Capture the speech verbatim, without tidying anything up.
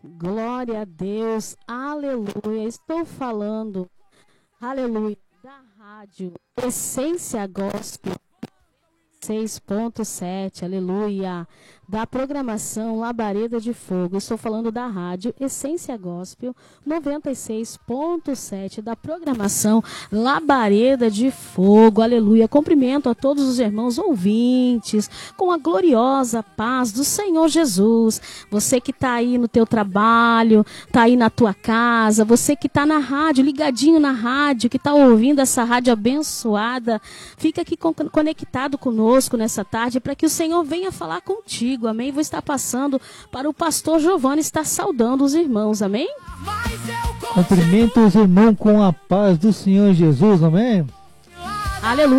Glória a Deus, aleluia. Estou falando, aleluia, da rádio Essência Gospel seis ponto sete, aleluia, da programação Labareda de Fogo. Estou falando da rádio Essência Gospel noventa e seis ponto sete, da programação Labareda de Fogo, aleluia. Cumprimento a todos os irmãos ouvintes com a gloriosa paz do Senhor Jesus. Você que está aí no teu trabalho, está aí na tua casa, você que está na rádio, ligadinho na rádio, que está ouvindo essa rádio abençoada, fica aqui con- conectado conosco nessa tarde para que o Senhor venha falar contigo, amém? Vou estar passando para o pastor Giovanni estar saudando os irmãos, amém? Cumprimento os irmãos com a paz do Senhor Jesus, amém? Aleluia.